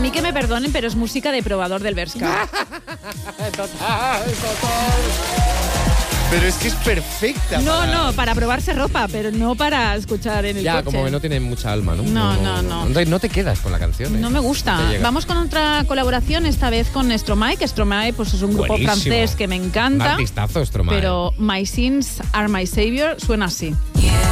mí que me perdonen, pero es música de probador del Bershka. Total. Pero es que es perfecta. No, para probarse ropa, pero no para escuchar en el coche. Ya, como que no tiene mucha alma, ¿no? No. No te quedas con la canción, ¿eh? No me gusta. Vamos con otra colaboración, esta vez con Stromae, que Stromae pues, es un grupo francés que me encanta. Un artistazo, Stromae. Pero My Sins Are My Savior suena así. Yeah.